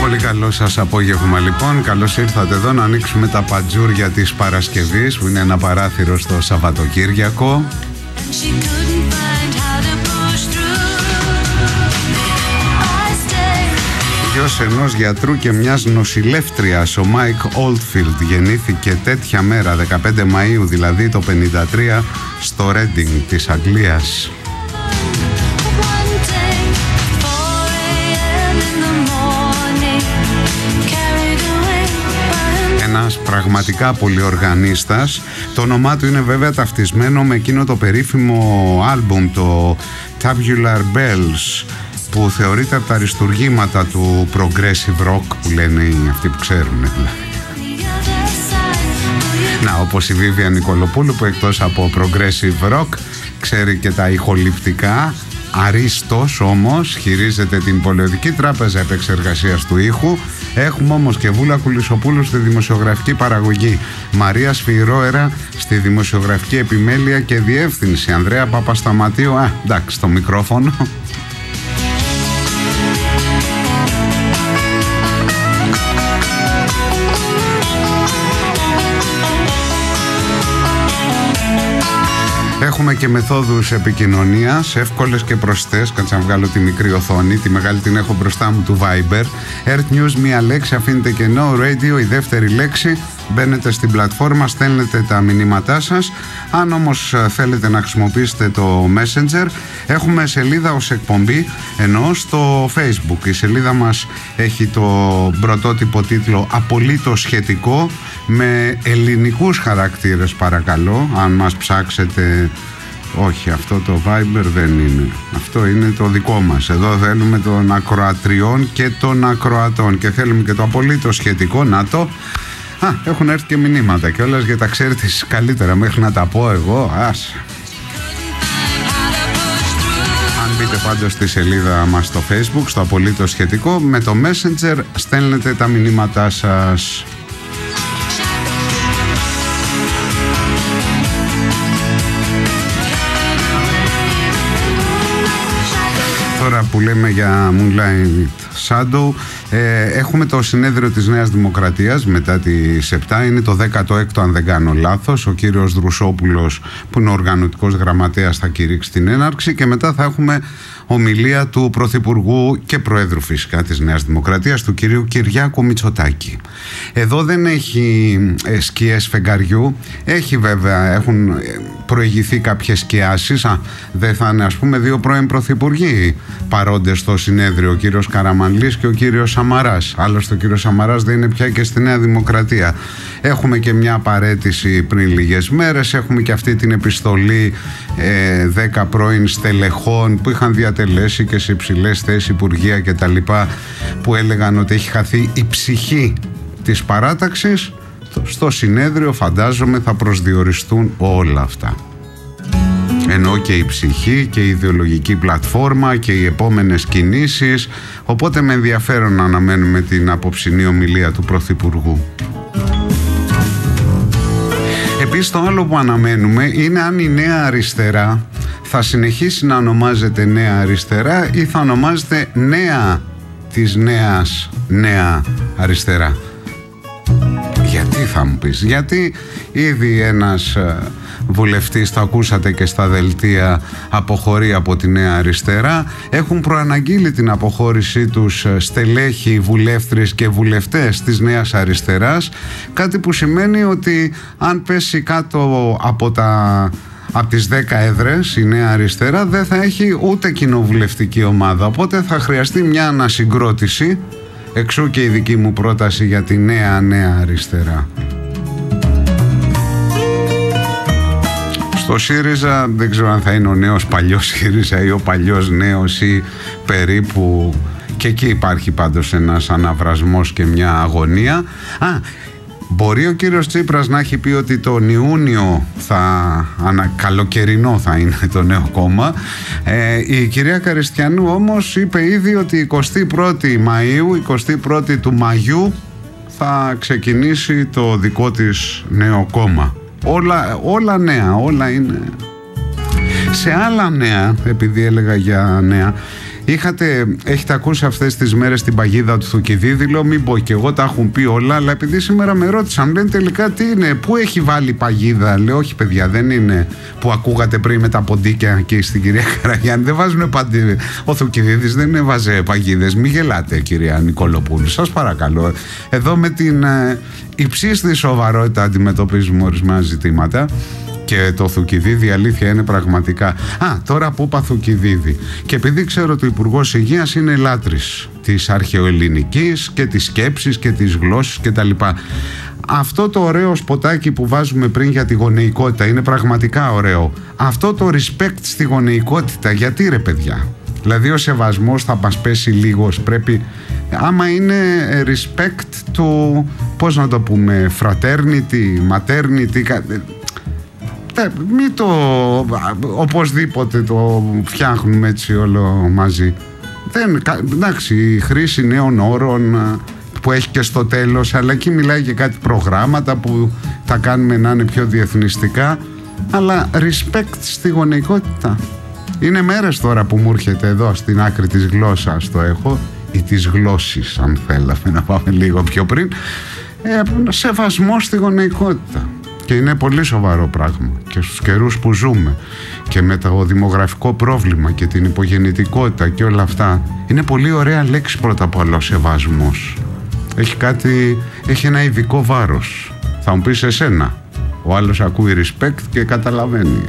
Πολύ καλό σας απόγευμα λοιπόν. Καλώς ήρθατε εδώ να ανοίξουμε τα παντζούρια της Παρασκευής, που είναι ένα παράθυρο στο Σαββατοκύριακο. Γιος ενός γιατρού και μιας νοσηλεύτριας, ο Μάικ Όλτφιλντ, γεννήθηκε τέτοια μέρα, 15 Μαΐου δηλαδή το 1953, στο Ρέντινγκ της Αγγλίας. Ένας πραγματικά πολυοργανίστας. Το όνομά του είναι βέβαια ταυτισμένο με εκείνο το περίφημο άλμπουμ, το Tubular Bells, που θεωρείται από τα αριστουργήματα του progressive rock, που λένε αυτοί που ξέρουν δηλαδή. Να, όπως η Βίβια Νικολοπούλου, που εκτός από progressive rock ξέρει και τα ηχοληπτικά. Αρίστος όμως χειρίζεται την Πολεοδική Τράπεζα Επεξεργασίας του Ήχου. Έχουμε όμως και Βούλα Κουλισοπούλου στη δημοσιογραφική παραγωγή, Μαρία Σφυρόερα στη δημοσιογραφική επιμέλεια και διεύθυνση, Ανδρέα Παπασταματίου, εντάξει, στο μικρόφωνο. Έχουμε και μεθόδους επικοινωνίας, εύκολες και προσιτές. Κάτσε να βγάλω τη μικρή οθόνη, τη μεγάλη την έχω μπροστά μου, του Viber. Earth News, μία λέξη, αφήνετε κενό, Radio, η δεύτερη λέξη. Μπαίνετε στην πλατφόρμα, στέλνετε τα μηνύματά σας. Αν όμως θέλετε να χρησιμοποιήσετε το Messenger, έχουμε σελίδα ως εκπομπή, ενώ στο Facebook. Η σελίδα μας έχει το πρωτότυπο τίτλο «Απολύτως σχετικό», με ελληνικούς χαρακτήρες παρακαλώ, αν μας ψάξετε. Όχι, αυτό το Viber δεν είναι. Αυτό είναι το δικό μας. Εδώ θέλουμε των ακροατριών και των ακροατών και θέλουμε και το απολύτως σχετικό. Να το. Έχουν έρθει και μηνύματα κιόλας, γιατί τα ξέρετε εσείς καλύτερα μέχρι να τα πω εγώ. Αν μπείτε πάντως στη σελίδα μας στο Facebook, στο απολύτως σχετικό, με το Messenger στέλνετε τα μηνύματά σας. Τώρα που λέμε για Moonlight Shadow, έχουμε το συνέδριο της Νέας Δημοκρατίας μετά τις 7, είναι το 16ο αν δεν κάνω λάθος. Ο κύριος Δρουσόπουλος, που είναι ο οργανωτικός γραμματέας, θα κηρύξει την έναρξη και μετά θα έχουμε ομιλία του Πρωθυπουργού και Προέδρου φυσικά της Νέας Δημοκρατίας, του κυρίου Κυριάκου Μητσοτάκη. Εδώ δεν έχει σκιές φεγγαριού, έχει βέβαια, έχουν προηγηθεί κάποιες σκιάσεις. Δεν θα είναι, ας πούμε, δύο πρώην πρωθυπουργοί παρόντες στο συνέδριο, ο κύριος Καραμανλής και ο κύριος Σαμαράς. Άλλωστε ο κύριος Σαμαράς δεν είναι πια και στη Νέα Δημοκρατία. Έχουμε και μια παραίτηση πριν λίγες μέρες, έχουμε και αυτή την επιστολή 10 πρώην στελεχών που είχαν διατελέσει και σε υψηλές θέσεις, υπουργεία και τα λοιπά, που έλεγαν ότι έχει χαθεί η ψυχή της παράταξης. Στο συνέδριο φαντάζομαι θα προσδιοριστούν όλα αυτά. Ενώ και η ψυχή και η ιδεολογική πλατφόρμα και οι επόμενες κινήσεις. Οπότε με ενδιαφέρον να αναμένουμε την απόψινή ομιλία του Πρωθυπουργού. Επίσης το άλλο που αναμένουμε είναι αν η Νέα Αριστερά θα συνεχίσει να ονομάζεται Νέα Αριστερά ή θα ονομάζεται Νέα της Νέας Νέα Αριστερά. Γιατί θα μου πεις? Γιατί ήδη ένας βουλευτής, το ακούσατε και στα δελτία, αποχωρεί από τη Νέα Αριστερά. Έχουν προαναγγείλει την αποχώρησή τους στελέχοι, βουλεύτριες και βουλευτές της Νέας Αριστεράς, κάτι που σημαίνει ότι αν πέσει κάτω από τις 10 έδρες η Νέα Αριστερά δεν θα έχει ούτε κοινοβουλευτική ομάδα, οπότε θα χρειαστεί μια ανασυγκρότηση. Εξού και η δική μου πρόταση για τη Νέα Αριστερά. Στο ΣΥΡΙΖΑ δεν ξέρω αν θα είναι ο νέος παλιός ΣΥΡΙΖΑ ή ο παλιός νέος ή περίπου, και εκεί υπάρχει πάντως ένας αναβρασμός και μια αγωνία. Μπορεί ο κύριος Τσίπρας να έχει πει ότι τον Ιούνιο καλοκαιρινό θα είναι το νέο κόμμα. Η κυρία Καριστιανού όμως είπε ήδη ότι 21η Μαΐου, 21η του Μαγιού θα ξεκινήσει το δικό της νέο κόμμα. Όλα νέα, όλα είναι. Σε άλλα νέα, επειδή έλεγα για νέα, Έχετε ακούσει αυτές τις μέρες την παγίδα του Θουκυδίδη? Λέω μην πω και εγώ, τα έχουν πει όλα, αλλά επειδή σήμερα με ρώτησαν, λένε τελικά τι είναι, πού έχει βάλει παγίδα? Λέω όχι παιδιά, δεν είναι που ακούγατε πριν με τα ποντίκια και στην κυρία Καραγιάννη, δεν βάζουν παντή. Ο Θουκυδίδης δεν έβαζε παγίδες, μην γελάτε κυρία Νικολοπούλου, σας παρακαλώ. Εδώ με την υψίστη σοβαρότητα αντιμετωπίζουμε ορισμένα ζητήματα. Και το Θουκυδίδη, αλήθεια είναι πραγματικά. Τώρα που είπα Θουκυδίδη, και επειδή ξέρω ότι ο Υπουργός Υγείας είναι λάτρης της αρχαιοελληνικής και της σκέψης και της γλώσσης κτλ. Αυτό το ωραίο σποτάκι που βάζουμε πριν για τη γονεϊκότητα είναι πραγματικά ωραίο. Αυτό το respect στη γονεϊκότητα, γιατί ρε παιδιά? Δηλαδή ο σεβασμός θα μας πέσει λίγος, πρέπει, άμα είναι respect του, πώς να το πούμε, fraternity, maternity, μην το οπωσδήποτε το φτιάχνουμε έτσι όλο μαζί. Εντάξει, η χρήση νέων όρων που έχει και στο τέλος, αλλά εκεί μιλάει και κάτι προγράμματα που τα κάνουμε να είναι πιο διεθνιστικά, αλλά respect στη γονεϊκότητα. Είναι μέρες τώρα που μου έρχεται εδώ στην άκρη της γλώσσας, το έχω, ή της γλώσσης αν θέλαμε να πάμε λίγο πιο πριν, σεβασμό στη γονεϊκότητα. Και είναι πολύ σοβαρό πράγμα και στους καιρούς που ζούμε και με το δημογραφικό πρόβλημα και την υπογεννητικότητα και όλα αυτά, είναι πολύ ωραία λέξη πρώτα απ' όλα ο σεβασμός. Έχει ένα ειδικό βάρος. Θα μου πεις εσένα, ο άλλος ακούει respect και καταλαβαίνει.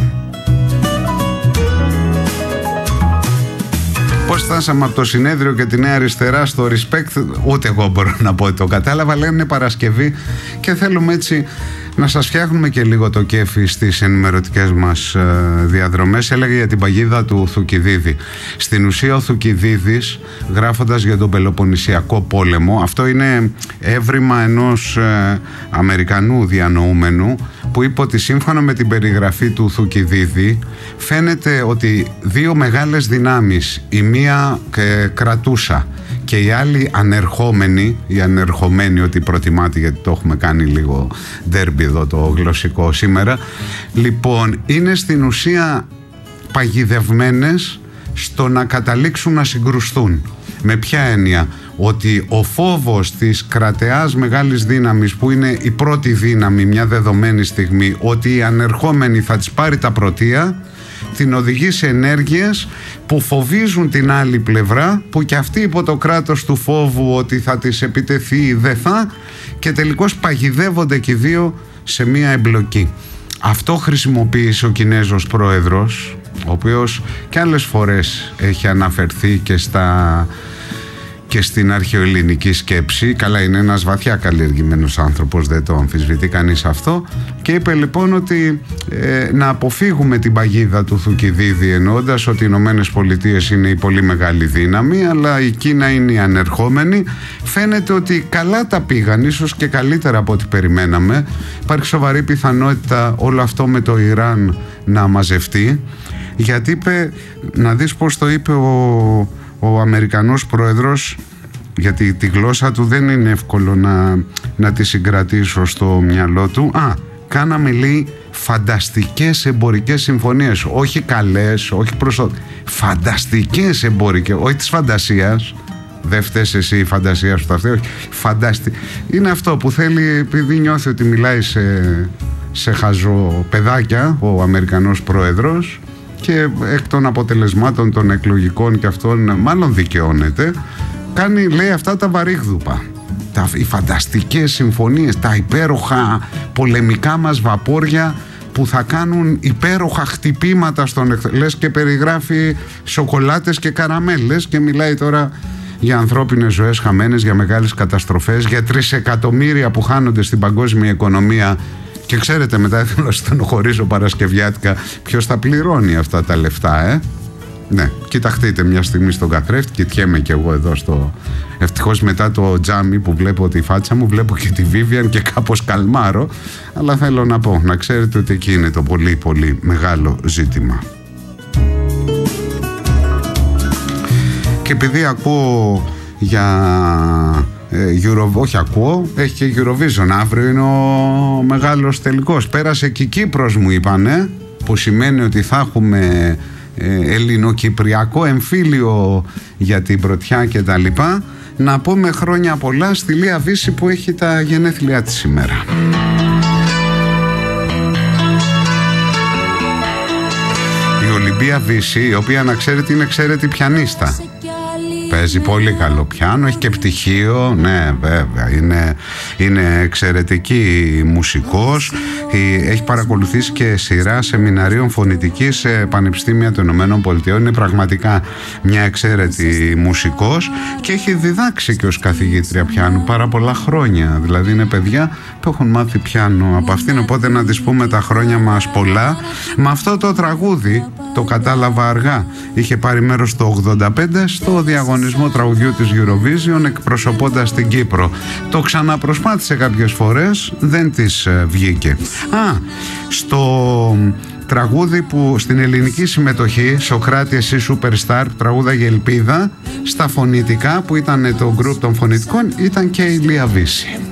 Πώς φτάσαμε από το συνέδριο και τη Νέα Αριστερά στο respect, ούτε εγώ μπορώ να πω ότι το κατάλαβα. Λένε είναι Παρασκευή και θέλουμε έτσι να σας φτιάχνουμε και λίγο το κέφι στις ενημερωτικές μας διαδρομές. Έλεγα για την παγίδα του Θουκυδίδη. Στην ουσία ο Θουκυδίδης, γράφοντας για τον Πελοποννησιακό πόλεμο, αυτό είναι έβριμα ενός Αμερικανού διανοούμενου, που είπε ότι σύμφωνα με την περιγραφή του Θουκυδίδη φαίνεται ότι δύο μεγάλες δυνάμεις, η μία κρατούσα και η άλλη ανερχομένη, ότι προτιμάται, γιατί το έχουμε κάνει λίγο ντέρμπι εδώ το γλωσσικό σήμερα, λοιπόν είναι στην ουσία παγιδευμένες στο να καταλήξουν να συγκρουστούν. Με ποια έννοια? Ότι ο φόβος της κρατεάς μεγάλης δύναμης, που είναι η πρώτη δύναμη μια δεδομένη στιγμή, ότι η ανερχόμενη θα της πάρει τα πρωτεία, την οδηγεί σε ενέργειες που φοβίζουν την άλλη πλευρά, που και αυτή υπό το κράτος του φόβου ότι θα της επιτεθεί ή δεν θα, και τελικώς παγιδεύονται και οι δύο σε μία εμπλοκή. Αυτό χρησιμοποίησε ο Κινέζος πρόεδρος, ο οποίος και άλλες φορές έχει αναφερθεί και στην αρχαιοελληνική σκέψη. Καλά, είναι ένας βαθιά καλλιεργημένος άνθρωπος, δεν το αμφισβητεί κανείς αυτό, και είπε λοιπόν ότι να αποφύγουμε την παγίδα του Θουκυδίδη, εννοώντας ότι οι Ηνωμένες Πολιτείες είναι η πολύ μεγάλη δύναμη, αλλά η Κίνα είναι η ανερχόμενη. Φαίνεται ότι καλά τα πήγαν, ίσως και καλύτερα από ό,τι περιμέναμε. Υπάρχει σοβαρή πιθανότητα όλο αυτό με το Ιράν να μαζευτεί, γιατί είπε, να δεις πώς το είπε ο Αμερικανός πρόεδρος, γιατί τη γλώσσα του δεν είναι εύκολο να τη συγκρατήσω στο μυαλό του. Κάναμε, λέει, φανταστικές εμπορικές συμφωνίες, όχι καλές, όχι φανταστικές εμπορικές, όχι της φαντασίας. Δεν φταίς εσύ η φαντασία σου, όχι, είναι αυτό που θέλει, επειδή νιώθει ότι μιλάει σε χαζοπεδάκια ο Αμερικανός πρόεδρος, και εκ των αποτελεσμάτων των εκλογικών και αυτών μάλλον δικαιώνεται, λέει αυτά τα βαρύγδουπα, οι φανταστικές συμφωνίες, τα υπέροχα πολεμικά μας βαπόρια που θα κάνουν υπέροχα χτυπήματα στον λες και περιγράφει σοκολάτες και καραμέλες, και μιλάει τώρα για ανθρώπινες ζωές χαμένες, για μεγάλες καταστροφές, για 3 εκατομμύρια που χάνονται στην παγκόσμια οικονομία. Και ξέρετε, μετά θέλω να στενοχωρήσω παρασκευιάτικα, ποιος θα πληρώνει αυτά τα λεφτά, Ναι, κοιταχτείτε μια στιγμή στον καθρέφτη, κοιτιέμαι κι εγώ εδώ ευτυχώς μετά το τζάμι που βλέπω τη φάτσα μου, βλέπω και τη Βίβιαν και κάπως καλμάρω, αλλά θέλω να πω, να ξέρετε ότι εκεί είναι το πολύ πολύ μεγάλο ζήτημα. Και επειδή ακούω για έχει και Eurovision, αύριο είναι ο μεγάλος τελικός. Πέρασε και η Κύπρος, μου είπανε, που σημαίνει ότι θα έχουμε ελληνοκυπριακό εμφύλιο για την πρωτιά και τα λοιπά, να πούμε χρόνια πολλά στη Λία Βύση που έχει τα γενέθλιά της σήμερα. Η Ολυμπία Βύση, η οποία να ξέρετε είναι εξαίρετη πιανίστα. Παίζει πολύ καλό πιάνο, έχει και πτυχίο, ναι βέβαια, είναι εξαιρετική μουσικός, έχει παρακολουθήσει και σειρά σεμιναρίων φωνητικής σε πανεπιστήμια των ΗΠΑ, είναι πραγματικά μια εξαίρετη μουσικός και έχει διδάξει και ως καθηγήτρια πιάνου πάρα πολλά χρόνια, δηλαδή είναι παιδιά που έχουν μάθει πιάνο από αυτήν, οπότε να της πούμε τα χρόνια μας πολλά. Με αυτό το τραγούδι, το κατάλαβα αργά, είχε πάρει μέρος το 85 στο διαγωνισμό τραγουδιού της Eurovision εκπροσωπώντας την Κύπρο. Το ξαναπροσπάθησε κάποιες φορές, δεν της βγήκε. Στο τραγούδι που στην ελληνική συμμετοχή, Σοκράτη εσύ Superstar, που τραγούδαγε Ελπίδα, στα φωνητικά που ήταν το γκρουπ των φωνητικών, ήταν και η Λία Βύση.